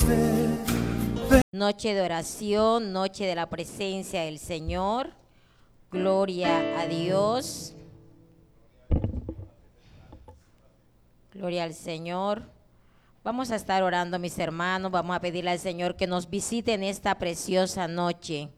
Noche de oración, noche de la presencia del Señor. Gloria a Dios. Gloria al Señor. Vamos a estar orando, mis hermanos. Vamos a pedirle al Señor que nos visite en esta preciosa noche.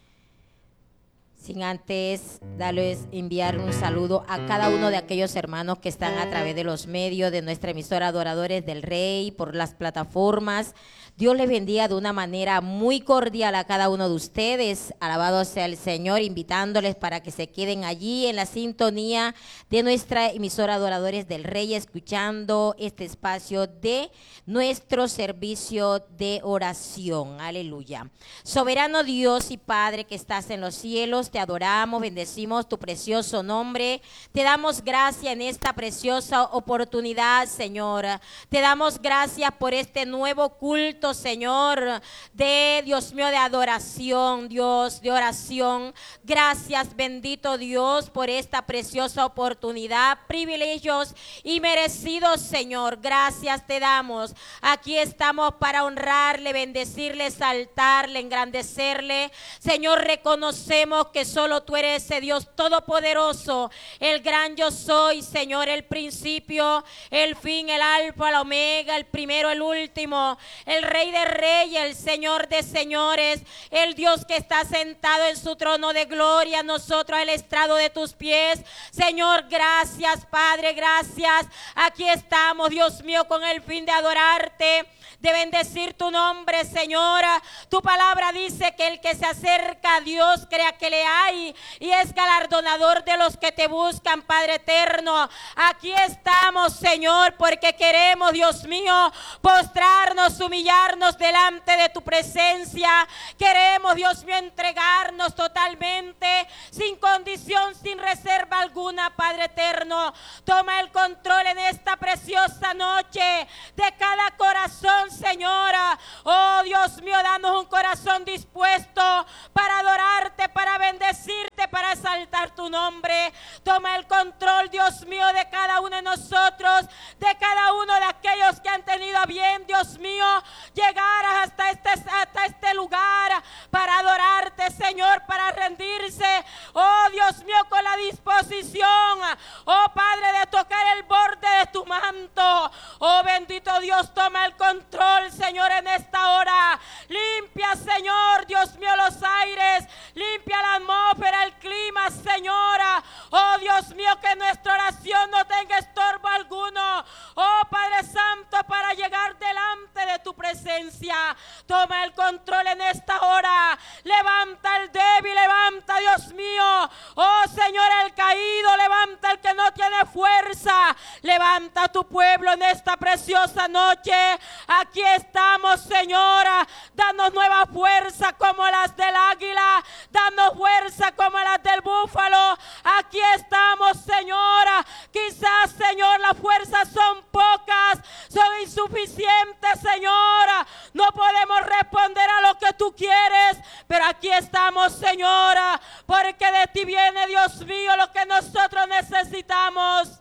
Sin antes enviar un saludo a cada uno de aquellos hermanos que están a través de los medios de nuestra emisora Adoradores del Rey, por las plataformas. Dios les bendiga de una manera muy cordial a cada uno de ustedes. Alabado sea el Señor, invitándoles para que se queden allí en la sintonía de nuestra emisora Adoradores del Rey, escuchando este espacio de nuestro servicio de oración. Aleluya. Soberano Dios y Padre que estás en los cielos, te adoramos, bendecimos tu precioso nombre. Te damos gracias en esta preciosa oportunidad, Señor. Te damos gracias por este nuevo culto, Señor, de Dios mío, de adoración, Dios, de oración. Gracias, bendito Dios, por esta preciosa oportunidad, privilegios y merecidos, Señor. Gracias te damos. Aquí estamos para honrarle, bendecirle, exaltarle, engrandecerle. Señor, reconocemos que solo tú eres ese Dios todopoderoso, el gran yo soy, Señor, el principio, el fin, el alfa, el omega, el primero, el último, el Rey de reyes, el Señor de señores, el Dios que está sentado en su trono de gloria, nosotros el estrado de tus pies. Señor, gracias, Padre, gracias. Aquí estamos, Dios mío, con el fin de adorarte, de bendecir tu nombre, Señora. Tu palabra dice que el que se acerca a Dios crea que le hay y es galardonador de los que te buscan, Padre eterno. Aquí estamos, Señor, porque queremos, Dios mío, postrarnos, humillarnos delante de tu presencia. Queremos, Dios mío, entregarnos totalmente, sin condición, sin reserva alguna, Padre eterno. Toma el control en esta preciosa noche de cada corazón, Señora. Oh, Dios mío, danos un corazón dispuesto para adorarte, para bendecirte, para exaltar tu nombre. Toma el control, Dios mío, de cada uno de nosotros, de cada uno de aquellos que han tenido a bien, Dios mío, llegar hasta este lugar para adorarte, Señor, para rendirse, oh Dios mío, con la disposición, oh Padre, de tocar el borde de tu manto. Oh bendito Dios, toma el control, Señor, en esta hora. Limpia, Señor, Dios mío, los aires, limpia la atmósfera, el clima, Señora. Oh Dios mío, que nuestra oración no tenga estorbo alguno, oh Padre Santo, para llegar delante de tu presencia. Toma el control en esta hora. Levanta el débil, levanta, Dios mío, oh Señor, el caído, levanta el que no tiene fuerza. Levanta a tu pueblo en esta preciosa noche. Aquí estamos, Señora. Danos nueva fuerza como las del águila, danos fuerza como las del búfalo. Aquí estamos, Señora. Quizás, Señor, las fuerzas son pocas, son insuficientes, Señora. No podemos responder a lo que tú quieres, pero aquí estamos, Señora, porque de ti viene, Dios mío, lo que nosotros necesitamos.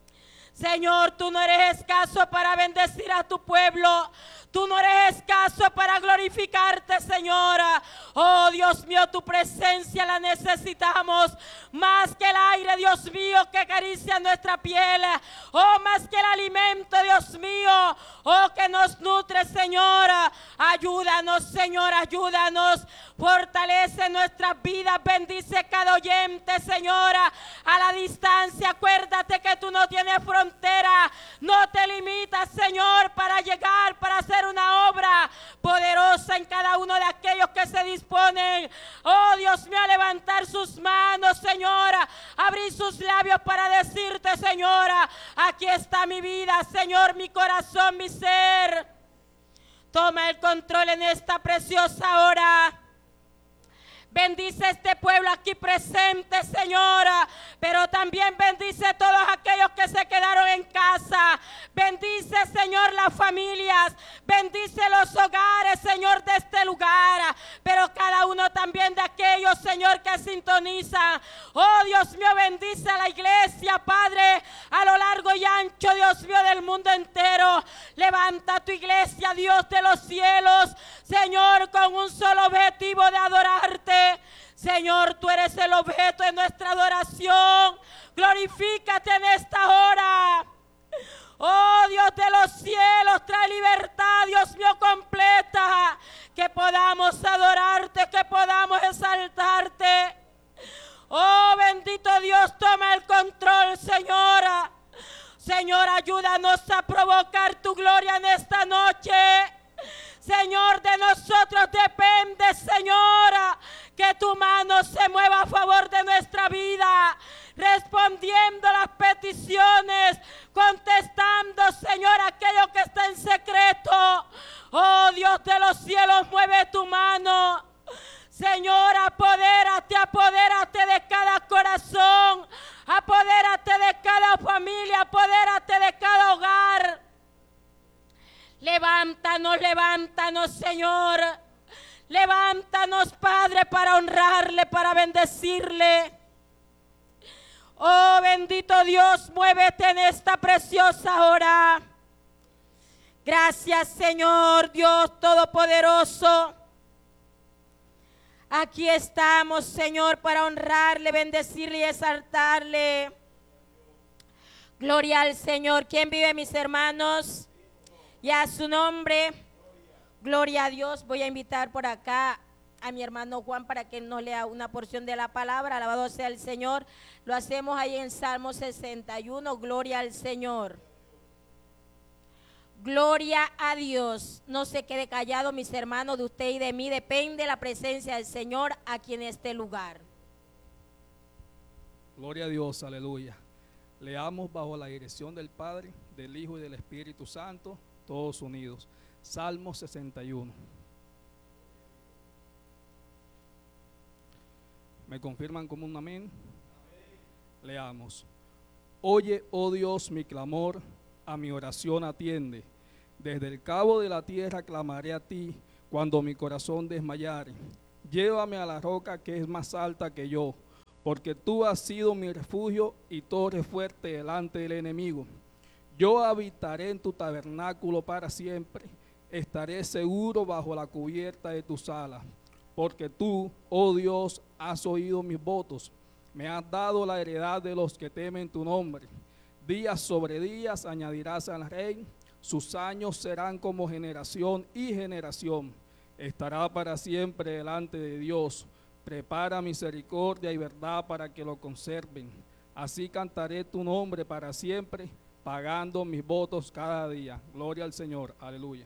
Señor, tú no eres escaso para bendecir a tu pueblo. Tú no eres escaso para glorificarte, Señora. Oh, Dios mío, tu presencia la necesitamos más que el aire, Dios mío, que acaricia nuestra piel. Oh, más que el alimento, Dios mío, oh, que nos nutre, Señora. Ayúdanos, Señor, ayúdanos. Fortalece nuestras vidas, bendice cada oyente, Señora. A la distancia, acuérdate que tú no tienes frontera. No te limitas, Señor, para llegar, para hacer una obra poderosa en cada uno de aquellos que se disponen, oh Dios mío, a levantar sus manos, Señora, abrir sus labios para decirte, Señora, aquí está mi vida, Señor, mi corazón, mi ser. Toma el control en esta preciosa hora. Bendice este pueblo aquí presente, Señora, pero también bendice a todos aquellos que se quedaron en casa. Bendice, Señor, las familias, bendice los hogares, Señor, de este lugar, pero pero cada uno también de aquellos, Señor, que sintonizan. Oh, Dios mío, bendice a la iglesia, Padre, a lo largo y ancho, Dios mío, del mundo entero. Levanta tu iglesia, Dios de los cielos, Señor, con un solo objetivo de adorarte. Señor, tú eres el objeto de nuestra adoración. Glorifícate en esta hora. Oh, Dios de los cielos, trae libertad, Dios mío, completa. Que podamos adorarte, que podamos exaltarte. Oh, bendito Dios, toma el control, Señora. Señor, ayúdanos a provocar tu gloria en esta noche. Señor, de nosotros depende, Señora, que tu mano se mueva a favor de nuestra vida, respondiendo las peticiones, contestando, Señor, aquello que está en secreto. Oh, Dios de los cielos, mueve tu mano. Señor, apodérate de cada corazón, apodérate de cada familia, apodérate de cada hogar. Levántanos, Señor. Levántanos, Padre, para honrarle, para bendecirle. Oh, bendito Dios, muévete en esta preciosa hora. Gracias, Señor, Dios Todopoderoso. Aquí estamos, Señor, para honrarle, bendecirle y exaltarle. Gloria al Señor. ¿Quién vive, mis hermanos? Y a su nombre, gloria a Dios. Voy a invitar por acá a mi hermano Juan para que nos lea una porción de la palabra. Alabado sea el Señor. Lo hacemos ahí en Salmo 61. Gloria al Señor. Gloria a Dios. No se quede callado, mis hermanos, de usted y de mí. Depende la presencia del Señor aquí en este lugar. Gloria a Dios, aleluya. Leamos bajo la dirección del Padre, del Hijo y del Espíritu Santo, todos unidos. Salmo 61. ¿Me confirman como un amén? Leamos. Oye, oh Dios, mi clamor, a mi oración atiende. Desde el cabo de la tierra clamaré a ti cuando mi corazón desmayare. Llévame a la roca que es más alta que yo, porque tú has sido mi refugio y torre fuerte delante del enemigo. Yo habitaré en tu tabernáculo para siempre, estaré seguro bajo la cubierta de tus alas, porque tú, oh Dios, has oído mis votos, me has dado la heredad de los que temen tu nombre. Días sobre días añadirás al rey, sus años serán como generación y generación. Estará para siempre delante de Dios, prepara misericordia y verdad para que lo conserven. Así cantaré tu nombre para siempre, pagando mis votos cada día. Gloria al Señor, aleluya.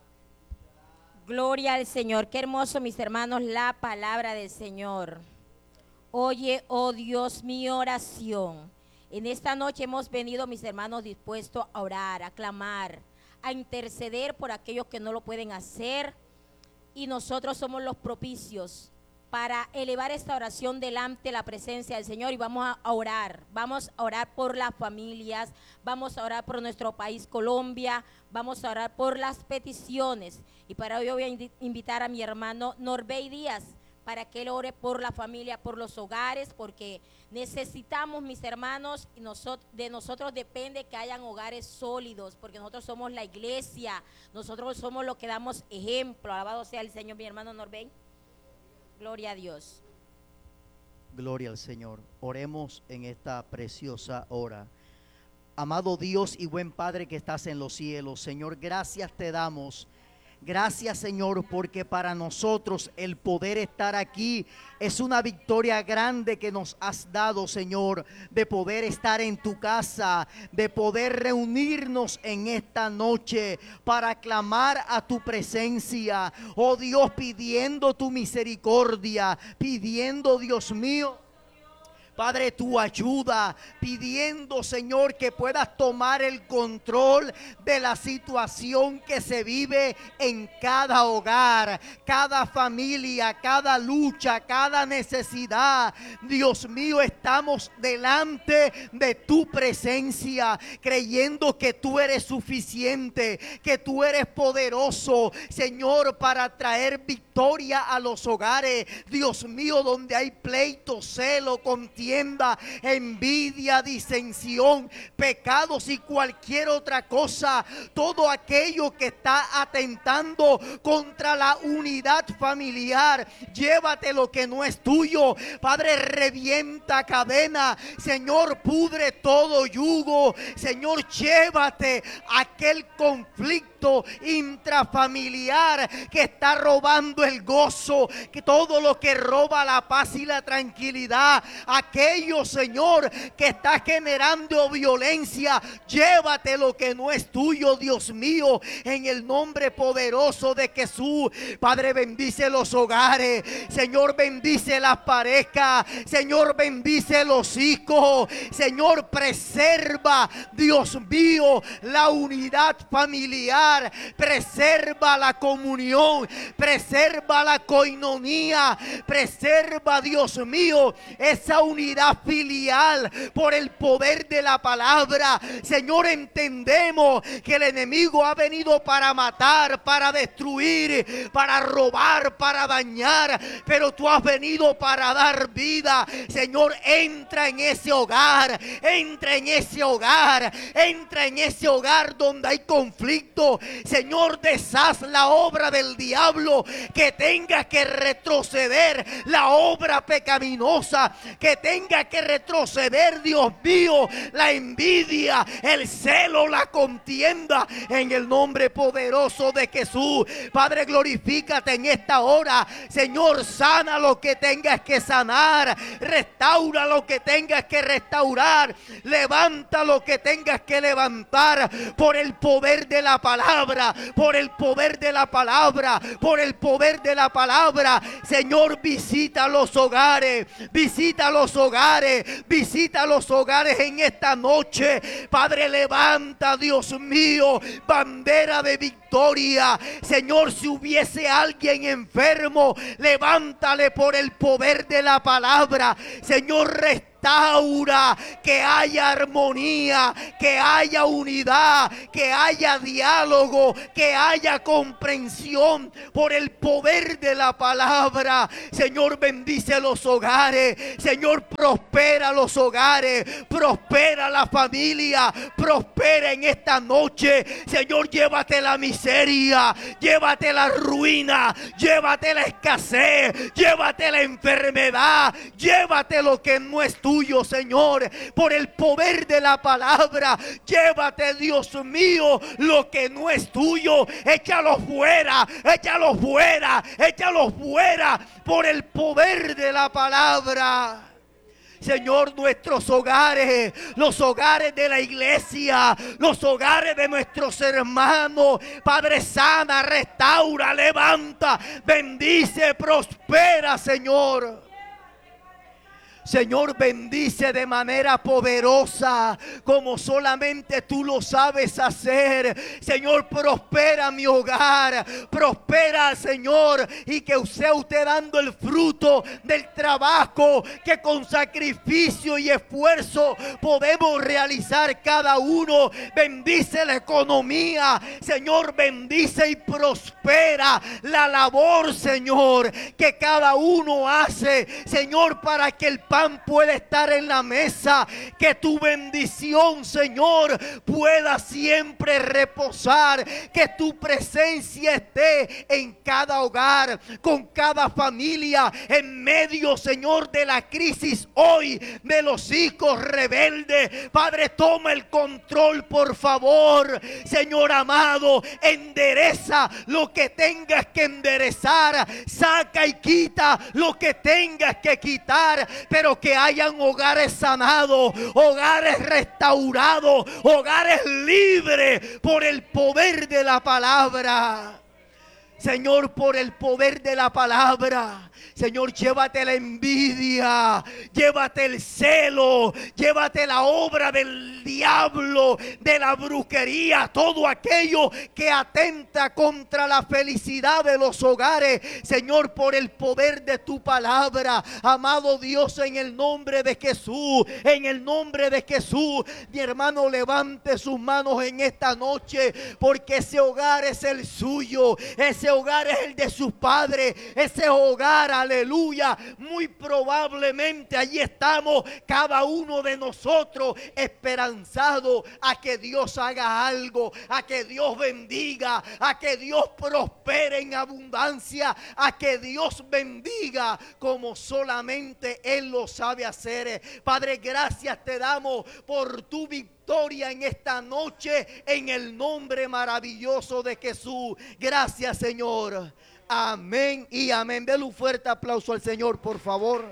Gloria al Señor. Qué hermoso, mis hermanos, la palabra del Señor. Oye, oh Dios, mi oración. En esta noche hemos venido, mis hermanos, dispuestos a orar, a clamar, a interceder por aquellos que no lo pueden hacer. Y nosotros somos los propicios para elevar esta oración delante de la presencia del Señor. Y vamos a orar por las familias, vamos a orar por nuestro país Colombia, vamos a orar por las peticiones. Y para hoy voy a invitar a mi hermano Norbey Díaz para que él ore por la familia, por los hogares, porque necesitamos, mis hermanos, y de nosotros depende que hayan hogares sólidos, porque nosotros somos la iglesia, nosotros somos los que damos ejemplo. Alabado sea el Señor, mi hermano Norbey. Gloria a Dios. Gloria al Señor. Oremos en esta preciosa hora. Amado Dios y buen Padre que estás en los cielos, Señor, gracias te damos. Gracias, Señor, porque para nosotros el poder estar aquí es una victoria grande que nos has dado, Señor, de poder estar en tu casa, de poder reunirnos en esta noche para clamar a tu presencia. Oh Dios, pidiendo tu misericordia, pidiendo, Dios mío, Padre, tu ayuda, pidiendo, Señor, que puedas tomar el control de la situación que se vive en cada hogar, cada familia, cada lucha, cada necesidad. Dios mío, estamos delante de tu presencia, creyendo que tú eres suficiente, que tú eres poderoso, Señor, para traer victoria a los hogares. Dios mío, donde hay pleito, celo, contienda, envidia, disensión, pecados y cualquier otra cosa, todo aquello que está atentando contra la unidad familiar, llévate lo que no es tuyo. Padre, revienta cadena, Señor, pudre todo yugo, Señor, llévate aquel conflicto intrafamiliar que está robando el gozo, que todo lo que roba la paz y la tranquilidad, aquello, Señor, que está generando violencia, llévate lo que no es tuyo, Dios mío, en el nombre poderoso de Jesús. Padre, bendice los hogares, Señor, bendice las parejas, Señor, bendice los hijos, Señor, preserva, Dios mío, la unidad familiar, preserva la comunión, preserva la coinonía, preserva, Dios mío, esa unidad filial por el poder de la palabra. Señor, entendemos que el enemigo ha venido para matar, para destruir, para robar, para dañar, pero tú has venido para dar vida. Señor, entra en ese hogar, entra en ese hogar, entra en ese hogar donde hay conflicto. Señor, deshaz la obra del diablo, que tenga que retroceder la obra pecaminosa, que tenga que retroceder, Dios mío, la envidia, el celo, la contienda, en el nombre poderoso de Jesús. Padre, glorifícate en esta hora. Señor, sana lo que tengas que sanar, restaura lo que tengas que restaurar, levanta lo que tengas que levantar, por el poder de la palabra, por el poder de la palabra, por el poder de la palabra. Señor, visita los hogares, visita los hogares, visita los hogares en esta noche. Padre, levanta, Dios mío, bandera de victoria. Señor, si hubiese alguien enfermo, levántale por el poder de la palabra. Señor, restaura, que haya armonía, que haya unidad, que haya diálogo, que haya comprensión por el poder de la palabra. Señor, bendice los hogares. Señor, prospera los hogares, prospera la familia, prospera en esta noche. Señor, llévate la miseria, llévate la ruina, llévate la escasez, llévate la enfermedad, llévate lo que no es tuyo, Señor, por el poder de la palabra. Llévate, Dios mío, lo que no es tuyo. Échalo fuera, échalo fuera, échalo fuera por el poder de la palabra. Señor, nuestros hogares, los hogares de la iglesia, los hogares de nuestros hermanos, Padre, sana, restaura, levanta, bendice, prospera, Señor. Señor, bendice de manera poderosa, como solamente tú lo sabes hacer. Señor, prospera mi hogar, prospera, Señor, y que sea usted dando el fruto del trabajo que con sacrificio y esfuerzo podemos realizar cada uno. Bendice la economía, Señor, bendice y prospera la labor, Señor, que cada uno hace, Señor, para que el pan puede estar en la mesa, que tu bendición, Señor, pueda siempre reposar, que tu presencia esté en cada hogar, con cada familia, en medio, Señor, de la crisis hoy de los hijos rebeldes. Padre, toma el control, por favor, Señor amado, endereza lo que tengas que enderezar, saca y quita lo que tengas que quitar, pero que hayan hogares sanados, hogares restaurados, hogares libres por el poder de la palabra. Señor, por el poder de la palabra. Señor, llévate la envidia, llévate el celo, llévate la obra del diablo, de la brujería, todo aquello que atenta contra la felicidad de los hogares. Señor, por el poder de tu palabra, amado Dios, en el nombre de Jesús, en el nombre de Jesús, mi hermano, levante sus manos en esta noche, porque ese hogar es el suyo, ese hogar es el de sus padres, ese hogar, aleluya, muy probablemente allí estamos cada uno de nosotros esperanzado a que Dios haga algo, a que Dios bendiga, a que Dios prospere en abundancia, a que Dios bendiga como solamente Él lo sabe hacer. Padre, gracias te damos por tu victoria en esta noche, en el nombre maravilloso de Jesús. Gracias, Señor. Amén y amén. Denle un fuerte aplauso al Señor, por favor.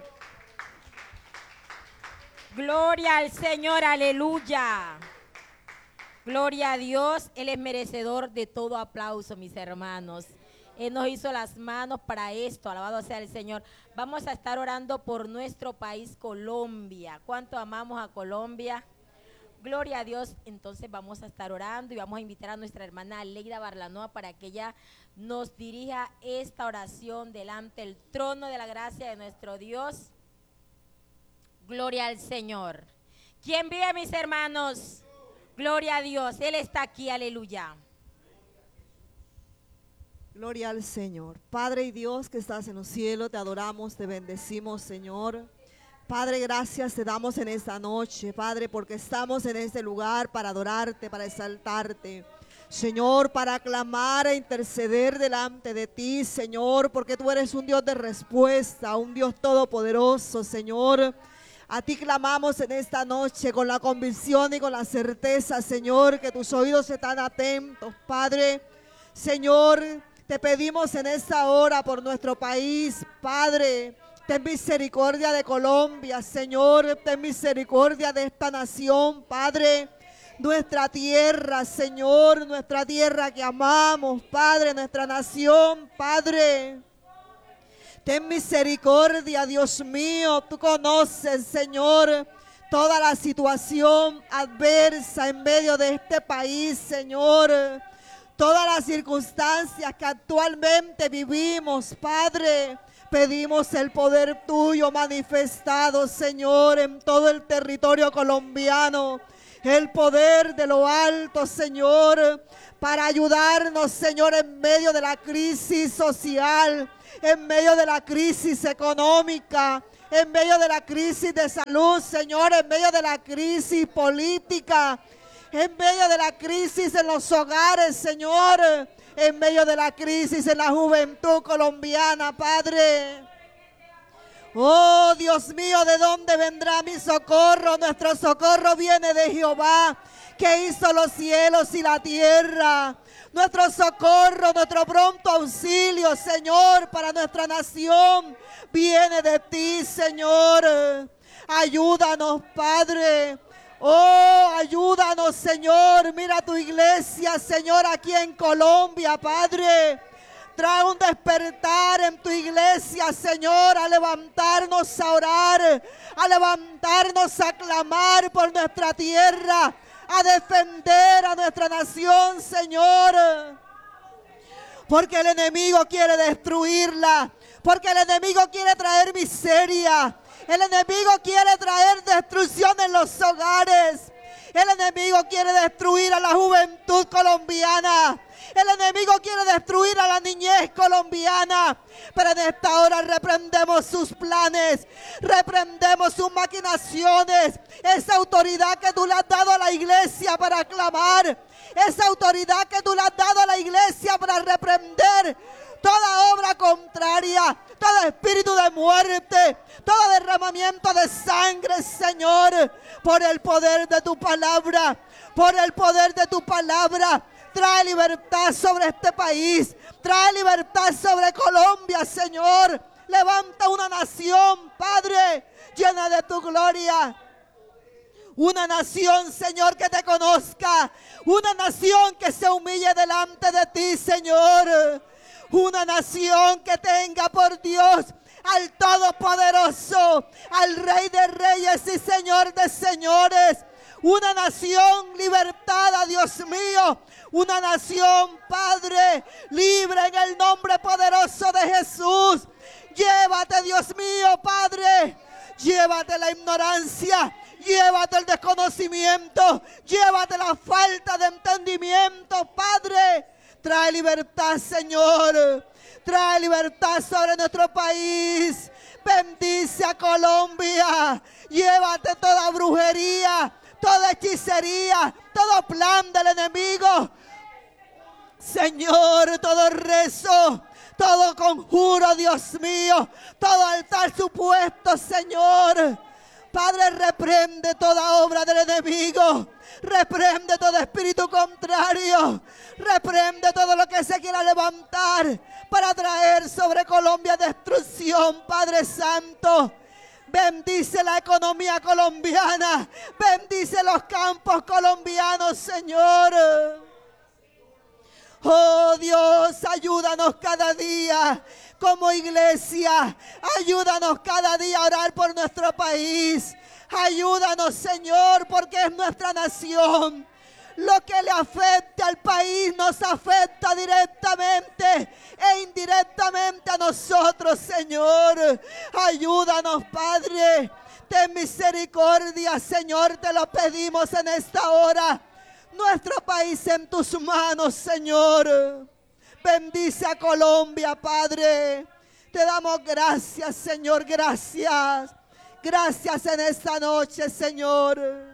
Gloria al Señor, aleluya. Gloria a Dios, Él es merecedor de todo aplauso, mis hermanos. Él nos hizo las manos para esto, alabado sea el Señor. Vamos a estar orando por nuestro país, Colombia. ¿Cuánto amamos a Colombia? Gloria a Dios. Entonces vamos a estar orando y vamos a invitar a nuestra hermana Leida Barlanoa para que ella nos dirija esta oración delante del trono de la gracia de nuestro Dios. Gloria al Señor. ¿Quién vive, mis hermanos? Gloria a Dios, Él está aquí, aleluya. Gloria al Señor. Padre y Dios que estás en los cielos, te adoramos, te bendecimos, Señor. Padre, gracias te damos en esta noche, Padre, porque estamos en este lugar para adorarte, para exaltarte. Señor, para aclamar e interceder delante de ti, Señor, porque tú eres un Dios de respuesta, un Dios todopoderoso, Señor. A ti clamamos en esta noche con la convicción y con la certeza, Señor, que tus oídos están atentos, Padre. Señor, te pedimos en esta hora por nuestro país, Padre. Ten misericordia de Colombia, Señor. Ten misericordia de esta nación, Padre. Nuestra tierra, Señor, nuestra tierra que amamos, Padre, nuestra nación, Padre. Ten misericordia, Dios mío. Tú conoces, Señor, toda la situación adversa en medio de este país, Señor. Todas las circunstancias que actualmente vivimos, Padre. Pedimos el poder tuyo manifestado, Señor, en todo el territorio colombiano. El poder de lo alto, Señor, para ayudarnos, Señor, en medio de la crisis social, en medio de la crisis económica, en medio de la crisis de salud, Señor, en medio de la crisis política, en medio de la crisis en los hogares, Señor, en medio de la crisis en la juventud colombiana, Padre. Oh, Dios mío, ¿de dónde vendrá mi socorro? Nuestro socorro viene de Jehová, que hizo los cielos y la tierra. Nuestro socorro, nuestro pronto auxilio, Señor, para nuestra nación, viene de ti, Señor. Ayúdanos, Padre. Oh, ayúdanos, Señor. Mira tu iglesia, Señor, aquí en Colombia, Padre. Trae un despertar en tu iglesia, Señor, a levantarnos a orar, a levantarnos a clamar por nuestra tierra, a defender a nuestra nación, Señor. Porque el enemigo quiere destruirla, porque el enemigo quiere traer miseria. El enemigo quiere traer destrucción en los hogares. El enemigo quiere destruir a la juventud colombiana. El enemigo quiere destruir a la niñez colombiana. Pero en esta hora reprendemos sus planes, reprendemos sus maquinaciones. Esa autoridad que tú le has dado a la iglesia para clamar, esa autoridad que tú le has dado a la iglesia para reprender toda obra contraria, todo espíritu de muerte, todo derramamiento de sangre, Señor, por el poder de tu palabra, por el poder de tu palabra. Trae libertad sobre este país, trae libertad sobre Colombia, Señor. Levanta una nación, Padre, llena de tu gloria. Una nación, Señor, que te conozca. Una nación que se humille delante de ti, Señor. Una nación que tenga por Dios al Todopoderoso, al Rey de Reyes y Señor de Señores. Una nación libertada, Dios mío. Una nación, Padre, libre en el nombre poderoso de Jesús. Llévate, Dios mío, Padre. Llévate la ignorancia. Llévate el desconocimiento. Llévate la falta de entendimiento, Padre. Trae libertad, Señor. Trae libertad sobre nuestro país. Bendice a Colombia. Llévate toda brujería, toda hechicería, todo plan del enemigo. Señor, todo rezo, todo conjuro, Dios mío, todo altar supuesto, Señor. Padre, reprende toda obra del enemigo. Reprende todo espíritu contrario. Reprende todo lo que se quiera levantar para traer sobre Colombia destrucción, Padre Santo. Bendice la economía colombiana. Bendice los campos colombianos, Señor. Oh Dios, ayúdanos cada día como iglesia. Ayúdanos cada día a orar por nuestro país. Ayúdanos, Señor, porque es nuestra nación. Lo que le afecte al país nos afecta directamente e indirectamente a nosotros, Señor. Ayúdanos, Padre. Ten misericordia, Señor, te lo pedimos en esta hora. Nuestro país en tus manos, Señor. Bendice a Colombia, Padre. Te damos gracias, Señor, gracias. Gracias en esta noche, Señor.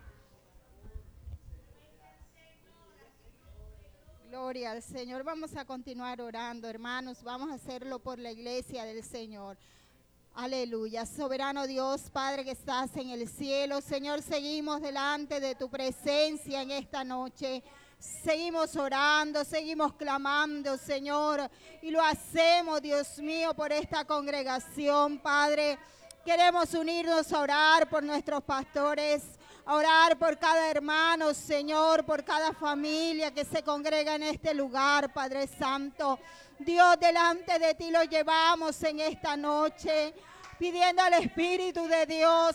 Gloria al Señor. Vamos a continuar orando, hermanos. Vamos a hacerlo por la iglesia del Señor. Aleluya. Soberano Dios, Padre que estás en el cielo. Señor, seguimos delante de tu presencia en esta noche. Seguimos orando, seguimos clamando, Señor. Y lo hacemos, Dios mío, por esta congregación, Padre. Queremos unirnos a orar por nuestros pastores, a orar por cada hermano, Señor, por cada familia que se congrega en este lugar, Padre Santo. Dios, delante de ti lo llevamos en esta noche, pidiendo al Espíritu de Dios,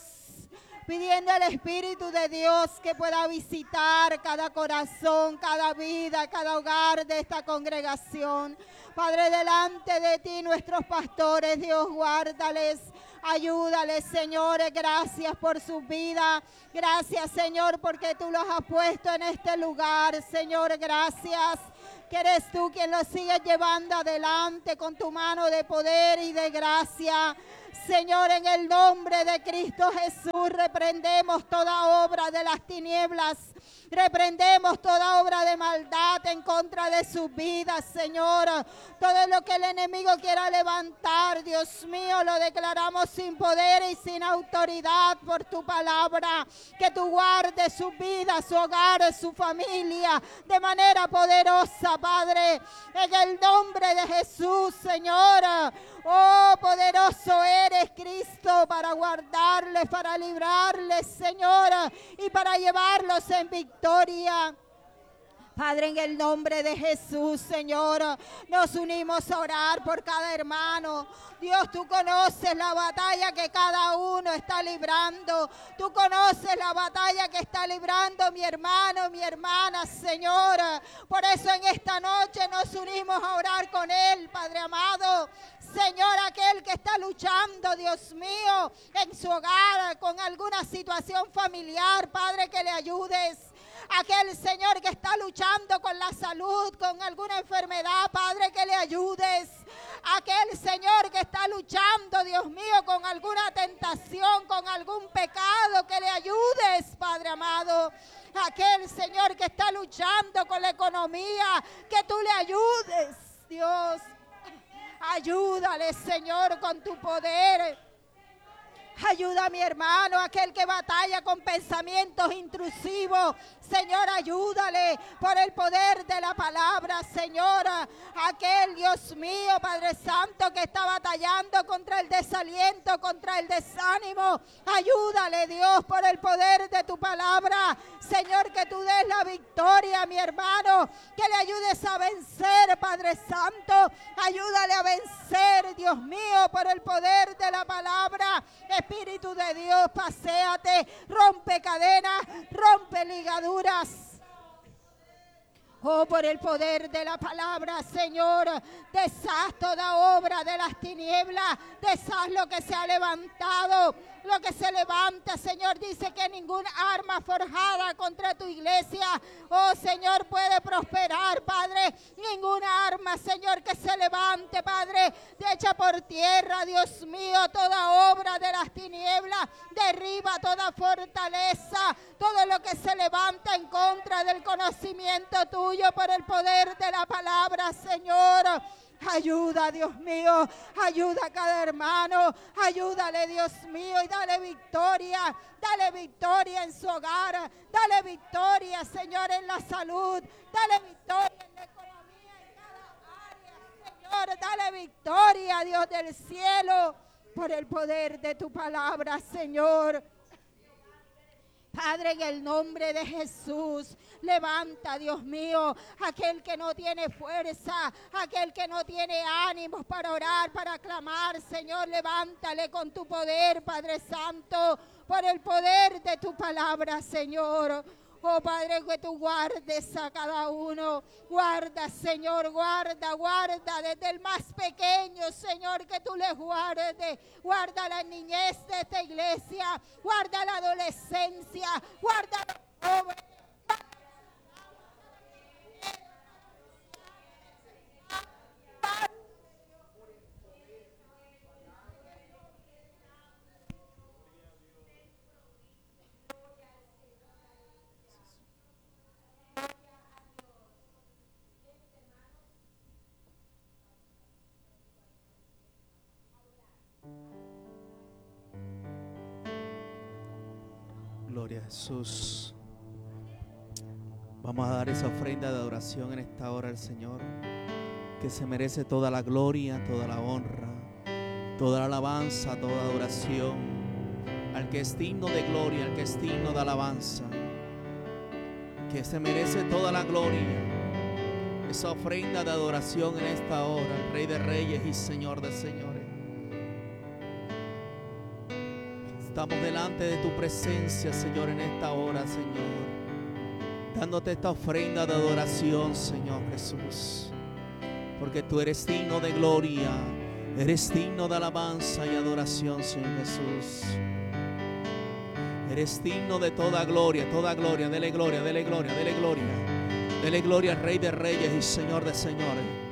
que pueda visitar cada corazón, cada vida, cada hogar de esta congregación. Padre, delante de ti nuestros pastores, Dios, guárdales. Ayúdales, Señor, gracias por su vida. Gracias, Señor, porque tú los has puesto en este lugar. Señor, gracias que eres tú quien los sigue llevando adelante con tu mano de poder y de gracia. Señor, en el nombre de Cristo Jesús, reprendemos toda obra de las tinieblas. Reprendemos toda obra de maldad en contra de sus vidas, Señor. Todo lo que el enemigo quiera levantar, Dios mío, lo declaramos sin poder y sin autoridad por tu palabra. Que tú guardes su vida, su hogar, su familia de manera poderosa, Padre. En el nombre de Jesús, Señor. Oh, poderoso eres, Cristo, para guardarles, para librarles, Señor, y para llevarlos en victoria. Padre, en el nombre de Jesús, Señor, nos unimos a orar por cada hermano. Dios, tú conoces la batalla que cada uno está librando. Tú conoces la batalla que está librando mi hermano, mi hermana, Señor. Por eso en esta noche nos unimos a orar con él, Padre amado. Señor, aquel que está luchando, Dios mío, en su hogar, con alguna situación familiar, Padre, que le ayudes. Aquel, Señor, que está luchando con la salud, con alguna enfermedad, Padre, que le ayudes. Aquel, Señor, que está luchando, Dios mío, con alguna tentación, con algún pecado, que le ayudes, Padre amado. Aquel, Señor, que está luchando con la economía, que tú le ayudes, Dios. Ayúdale, Señor, con tu poder. Ayuda a mi hermano, aquel que batalla con pensamientos intrusivos. Señor, ayúdale por el poder de la palabra, Señor. Aquel, Dios mío, Padre Santo, que está batallando contra el desaliento, contra el desánimo. Ayúdale, Dios, por el poder de tu palabra. Señor, que tú des la victoria a mi hermano, que le ayudes a vencer, Padre Santo. Ayúdale a vencer, Dios mío, por el poder de la palabra. Espíritu de Dios, paséate, rompe cadenas, rompe ligaduras. Oh, por el poder de la palabra, Señor, deshaz toda obra de las tinieblas, deshaz lo que se ha levantado, lo que se levanta, Señor. Dice que ninguna arma forjada contra tu iglesia, oh Señor, puede prosperar, Padre. Ninguna arma, Señor, que se levante, Padre, echa por tierra, Dios mío, toda obra de las tinieblas, derriba toda fortaleza, todo lo que se levanta en contra del conocimiento tuyo por el poder de la palabra, Señor. Ayuda, Dios mío, ayuda a cada hermano, ayúdale, Dios mío, y dale victoria en su hogar, dale victoria, Señor, en la salud, dale victoria en la economía, en cada área, Señor, dale victoria, Dios del cielo, por el poder de tu palabra, Señor. Padre, en el nombre de Jesús, levanta, Dios mío, aquel que no tiene fuerza, aquel que no tiene ánimos para orar, para clamar, Señor, levántale con tu poder, Padre Santo, por el poder de tu palabra, Señor. Oh Padre, que tú guardes a cada uno, guarda, Señor, guarda desde el más pequeño, Señor, que tú les guardes, guarda la niñez de esta iglesia, guarda la adolescencia, guarda los jóvenes. Gloria a Jesús. Vamos a dar esa ofrenda de adoración en esta hora al Señor, que se merece toda la gloria, toda la honra, toda la alabanza, toda adoración, al que es digno de gloria, al que es digno de alabanza, que se merece toda la gloria. Esa ofrenda de adoración en esta hora, al Rey de Reyes y Señor de Señores. Estamos delante de tu presencia, Señor, en esta hora, Señor, dándote esta ofrenda de adoración, Señor Jesús, porque tú eres digno de gloria, eres digno de alabanza y adoración, Señor Jesús. Eres digno de toda gloria, dele gloria, dele gloria, dele gloria, dele gloria al Rey de Reyes y Señor de Señores.